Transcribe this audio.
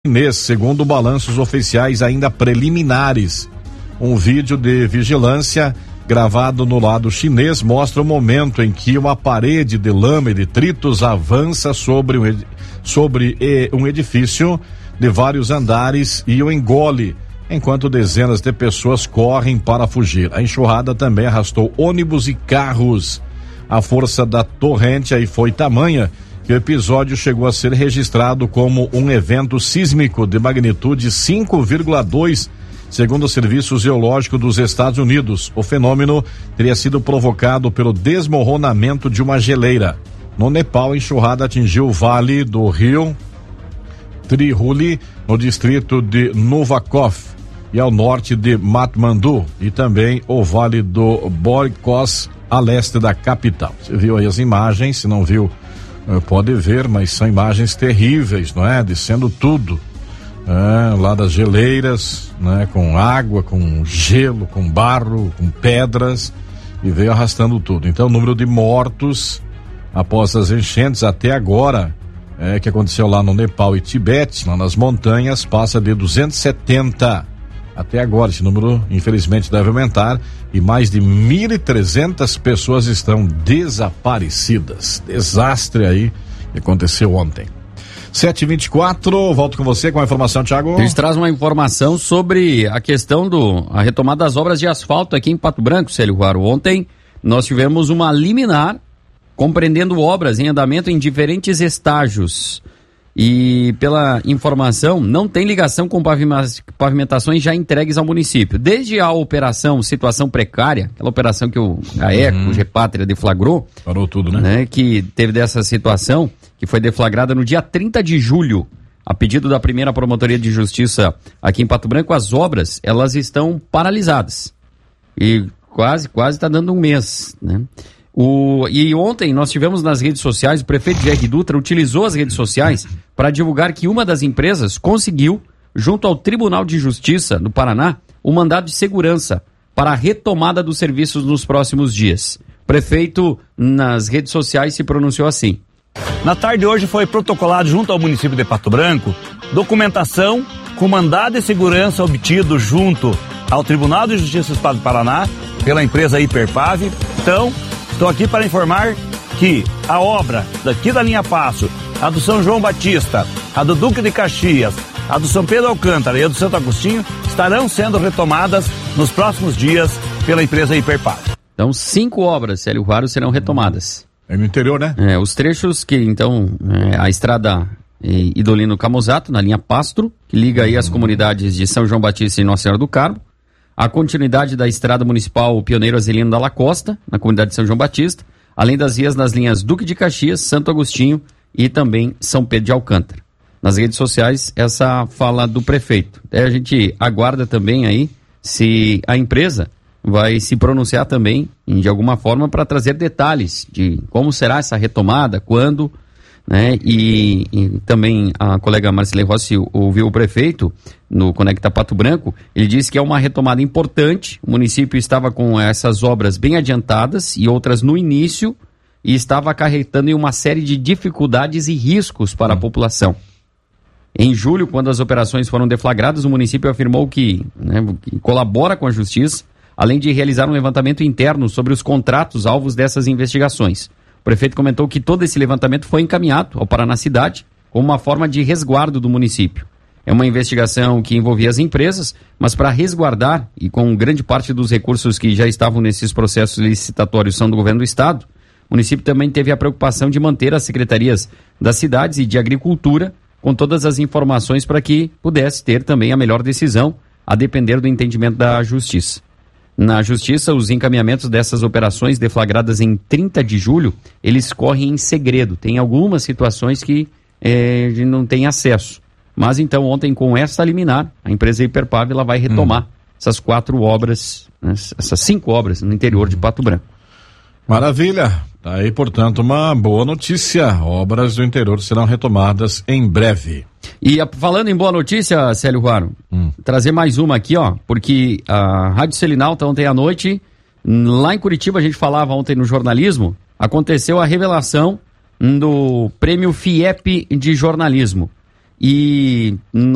chinês, segundo balanços oficiais ainda preliminares. Um vídeo de vigilância gravado no lado chinês mostra o momento em que uma parede de lama e detritos avança sobre um edifício de vários andares e o engole, enquanto dezenas de pessoas correm para fugir. A enxurrada também arrastou ônibus e carros. A força da torrente aí foi tamanha que o episódio chegou a ser registrado como um evento sísmico de magnitude 5,2, segundo o Serviço Geológico dos Estados Unidos. O fenômeno teria sido provocado pelo desmoronamento de uma geleira. No Nepal, a enxurrada atingiu o vale do rio Trihuli, no distrito de Novakov, e ao norte de Matmandu, e também o vale do Borkos, a leste da capital. Você viu aí as imagens, se não viu, pode ver, mas são imagens terríveis, não é? Descendo tudo, lá das geleiras, né? Com água, com gelo, com barro, com pedras, e veio arrastando tudo. Então o número de mortos após as enchentes até agora, que aconteceu lá no Nepal e Tibete, lá nas montanhas, passa de 270. Até agora, esse número, infelizmente, deve aumentar e mais de 1.300 pessoas estão desaparecidas. Desastre aí que aconteceu ontem. 7h24, volto com você com a informação, Thiago. A gente traz uma informação sobre a questão a retomada das obras de asfalto aqui em Pato Branco, Célio Guaro. Ontem nós tivemos uma liminar compreendendo obras em andamento em diferentes estágios. E pela informação, não tem ligação com pavimentações já entregues ao município. Desde a operação Situação Precária, aquela operação que o GAECO, o Gepátria, deflagrou. Parou tudo, né? Que teve dessa situação, que foi deflagrada no dia 30 de julho, a pedido da primeira Promotoria de Justiça aqui em Pato Branco. As obras, elas estão paralisadas. E quase está dando um mês, né? E ontem nós tivemos nas redes sociais, o prefeito Jair Dutra utilizou as redes sociais para divulgar que uma das empresas conseguiu, junto ao Tribunal de Justiça do Paraná, um mandado de segurança para a retomada dos serviços nos próximos dias. O prefeito, nas redes sociais, se pronunciou assim. Na tarde de hoje foi protocolado junto ao município de Pato Branco documentação com mandado de segurança obtido junto ao Tribunal de Justiça do Estado do Paraná pela empresa Hiperpave. Então, estou aqui para informar que a obra daqui da linha Passo, a do São João Batista, a do Duque de Caxias, a do São Pedro Alcântara e a do Santo Agostinho estarão sendo retomadas nos próximos dias pela empresa Hiperpave. Então, 5 obras, Célio Guaro, serão retomadas. É no interior, né? Os trechos que, então, a estrada Idolino Camozato, na linha Pastro, que liga aí as comunidades de São João Batista e Nossa Senhora do Carmo. A continuidade da estrada municipal Pioneiro Azelino da La Costa, na comunidade de São João Batista, além das vias nas linhas Duque de Caxias, Santo Agostinho e também São Pedro de Alcântara. Nas redes sociais, essa fala do prefeito. A gente aguarda também aí se a empresa vai se pronunciar também, de alguma forma, para trazer detalhes de como será essa retomada, quando, né? E também a colega Marcele Rossi ouviu o prefeito no Conecta Pato Branco. Ele disse que é uma retomada importante. O município estava com essas obras bem adiantadas e outras no início e estava acarretando em uma série de dificuldades e riscos para a população. Em julho, quando as operações foram deflagradas, o município afirmou que colabora com a justiça, além de realizar um levantamento interno sobre os contratos alvos dessas investigações. O prefeito comentou que todo esse levantamento foi encaminhado ao Paraná Cidade como uma forma de resguardo do município. É uma investigação que envolvia as empresas, mas para resguardar, e com grande parte dos recursos que já estavam nesses processos licitatórios são do governo do estado, o município também teve a preocupação de manter as secretarias das cidades e de agricultura com todas as informações para que pudesse ter também a melhor decisão, a depender do entendimento da justiça. Na justiça, os encaminhamentos dessas operações deflagradas em 30 de julho, eles correm em segredo. Tem algumas situações que a gente não tem acesso. Mas então, ontem, com essa liminar, a empresa Hiperpave ela vai retomar essas 4 obras, essas 5 obras no interior de Pato Branco. Maravilha. Tá aí, portanto, uma boa notícia. Obras do interior serão retomadas em breve. E falando em boa notícia, Célio Guaro, trazer mais uma aqui, porque a Rádio Selinalta ontem à noite, lá em Curitiba, a gente falava ontem no jornalismo, aconteceu a revelação do prêmio FIEP de jornalismo. E